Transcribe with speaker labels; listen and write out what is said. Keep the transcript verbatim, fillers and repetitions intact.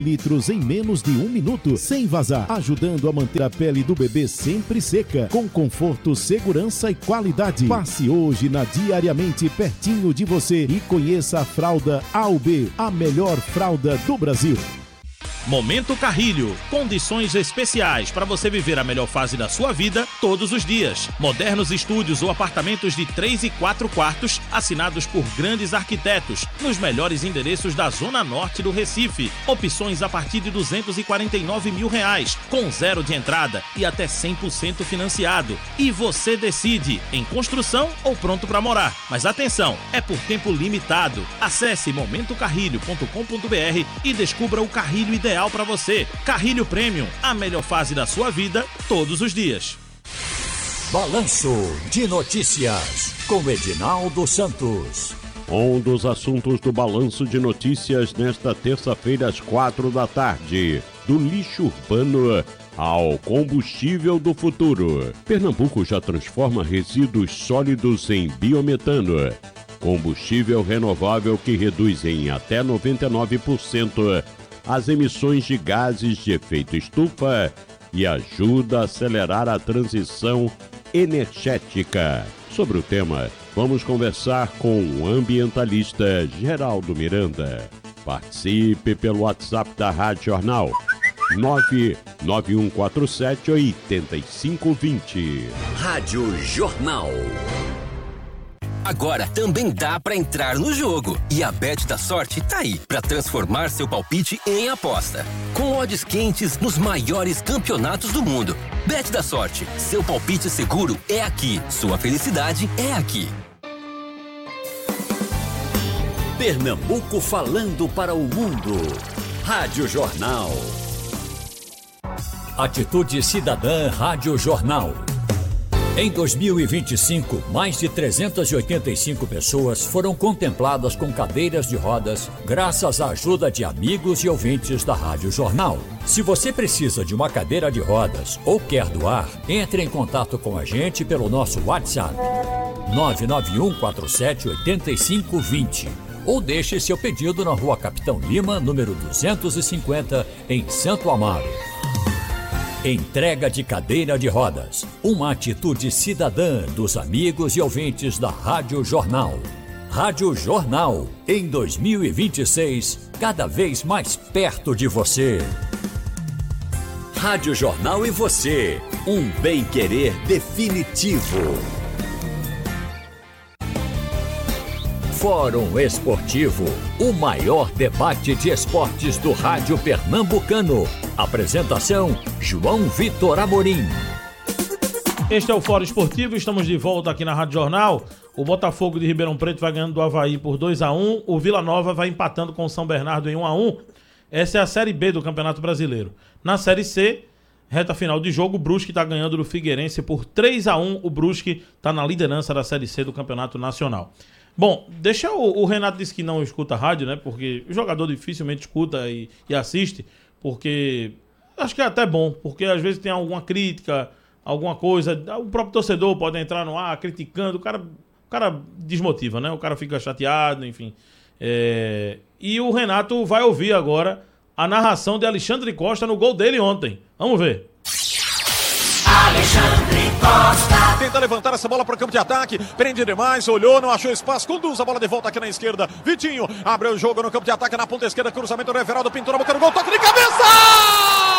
Speaker 1: litros em menos de um minuto, sem vazar, ajudando a manter a pele do bebê sempre seca, com conforto, segurança e qualidade. Passe hoje na Diariamente pertinho de você e conheça a fralda A U B, a melhor fralda do Brasil.
Speaker 2: Momento Carrilho, condições especiais para você viver a melhor fase da sua vida todos os dias. Modernos estúdios ou apartamentos de três e quatro quartos, assinados por grandes arquitetos, nos melhores endereços da Zona Norte do Recife. Opções a partir de duzentos e quarenta e nove mil reais, com zero de entrada e até cem por cento financiado. E você decide, em construção ou pronto para morar. Mas atenção, é por tempo limitado. Acesse momento carrilho ponto com ponto b r e descubra o carrilho ideal para você. Carrilho Premium, a melhor fase da sua vida todos os dias.
Speaker 3: Balanço de Notícias com Edinaldo Santos.
Speaker 4: Um dos assuntos do Balanço de Notícias nesta terça-feira às quatro da tarde. Do lixo urbano ao combustível do futuro. Pernambuco já transforma resíduos sólidos em biometano, combustível renovável que reduz em até noventa e nove por cento as emissões de gases de efeito estufa e ajuda a acelerar a transição energética. Sobre o tema, vamos conversar com o ambientalista Geraldo Miranda. Participe pelo WhatsApp da Rádio Jornal nove nove um quatro sete oito cinco dois zero.
Speaker 3: Rádio Jornal.
Speaker 5: Agora também dá pra entrar no jogo. E a Bet da Sorte tá aí pra transformar seu palpite em aposta. Com odds quentes nos maiores campeonatos do mundo. Bet da Sorte, seu palpite seguro é aqui. Sua felicidade é aqui.
Speaker 3: Pernambuco falando para o mundo. Rádio Jornal. Atitude Cidadã Rádio Jornal. Em dois mil e vinte e cinco, mais de trezentas e oitenta e cinco pessoas foram contempladas com cadeiras de rodas graças à ajuda de amigos e ouvintes da Rádio Jornal. Se você precisa de uma cadeira de rodas ou quer doar, entre em contato com a gente pelo nosso WhatsApp nove nove um quatro sete oito cinco dois zero ou deixe seu pedido na Rua Capitão Lima, número duzentos e cinquenta, em Santo Amaro. Entrega de cadeira de rodas, uma atitude cidadã dos amigos e ouvintes da Rádio Jornal. Rádio Jornal, em dois mil e vinte e seis, cada vez mais perto de você. Rádio Jornal e você, um bem-querer definitivo. Fórum Esportivo, o maior debate de esportes do rádio pernambucano. Apresentação, João Vitor Amorim.
Speaker 6: Este é o Fórum Esportivo, estamos de volta aqui na Rádio Jornal. O Botafogo de Ribeirão Preto vai ganhando do Avaí por dois a um, o Vila Nova vai empatando com o São Bernardo em um a um. Essa é a Série B do Campeonato Brasileiro. Na Série C, reta final de jogo, o Brusque está ganhando do Figueirense por três a um. O Brusque está na liderança da Série C do Campeonato Nacional. Bom, deixa o, o Renato disse que não escuta rádio, né? Porque o jogador dificilmente escuta e, e assiste, porque acho que é até bom, porque às vezes tem alguma crítica, alguma coisa, o próprio torcedor pode entrar no ar criticando, o cara, o cara desmotiva, né? O cara fica chateado, enfim. É... E o Renato vai ouvir agora a narração de Alexandre Costa no gol dele ontem. Vamos ver.
Speaker 7: Alexandre Costa tenta levantar essa bola para o campo de ataque, prende demais, olhou, não achou espaço, conduz a bola de volta aqui na esquerda. Vitinho abre o jogo no campo de ataque, na ponta esquerda, cruzamento do Everaldo, pintou na boca do gol, toque de cabeça!